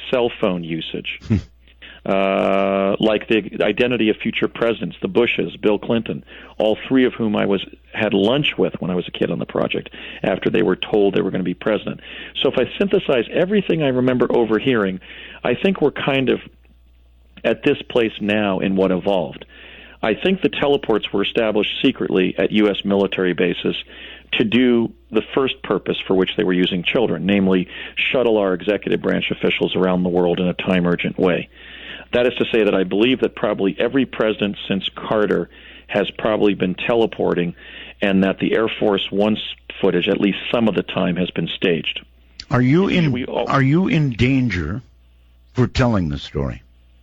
cell phone usage, like the identity of future presidents, the Bushes, Bill Clinton, all three of whom I had lunch with when I was a kid on the project after they were told they were going to be president. So if I synthesize everything I remember overhearing, I think we're kind of at this place now in what evolved. I think the teleports were established secretly at U.S. military bases to do the first purpose for which they were using children, namely shuttle our executive branch officials around the world in a time-urgent way. That is to say that I believe that probably every president since Carter has probably been teleporting, and that the Air Force One footage, at least some of the time, has been staged. Are you in danger for telling the story?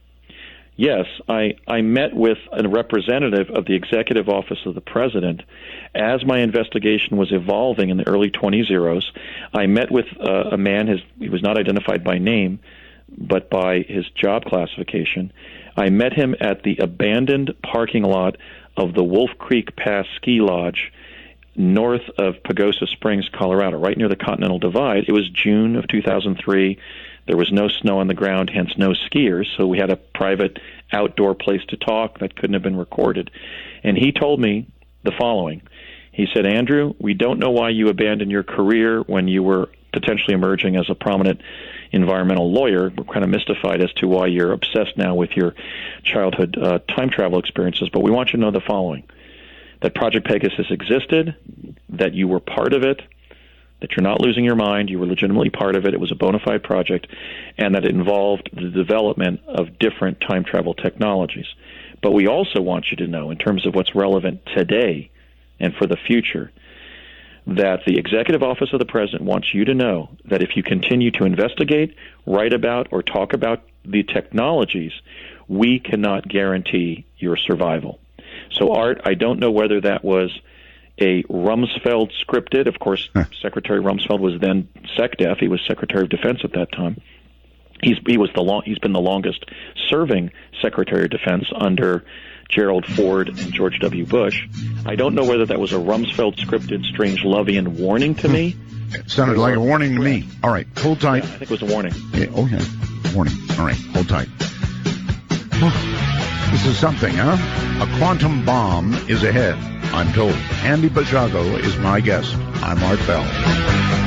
Yes, I met with a representative of the Executive Office of the President as my investigation was evolving in the early 20s. I met with a man, he was not identified by name, but by his job classification. I met him at the abandoned parking lot of the Wolf Creek Pass Ski Lodge north of Pagosa Springs, Colorado, right near the Continental Divide. It was June of 2003. There was no snow on the ground, hence no skiers, so we had a private outdoor place to talk that couldn't have been recorded. And he told me the following. He said, Andrew, we don't know why you abandoned your career when you were potentially emerging as a prominent environmental lawyer. We're kind of mystified as to why you're obsessed now with your childhood time travel experiences, but we want you to know the following, that Project Pegasus existed, that you were part of it, that you're not losing your mind, you were legitimately part of it, it was a bona fide project, and that it involved the development of different time travel technologies. But we also want you to know, in terms of what's relevant today and for the future, that the Executive Office of the President wants you to know that if you continue to investigate, write about, or talk about the technologies, we cannot guarantee your survival. So, Art, I don't know whether that was a Rumsfeld scripted. Of course, Secretary Rumsfeld was then SecDef. He was Secretary of Defense at that time. He's been the longest serving Secretary of Defense under Gerald Ford and George W. Bush. I don't know whether that was a Rumsfeld scripted Strange-Lovian warning to me. It sounded like a warning to me. All right, hold tight. Yeah, I think it was a warning. Yeah, warning. All right, hold tight. This is something, huh? A quantum bomb is ahead, I'm told. Andy Basiago is my guest. I'm Art Bell.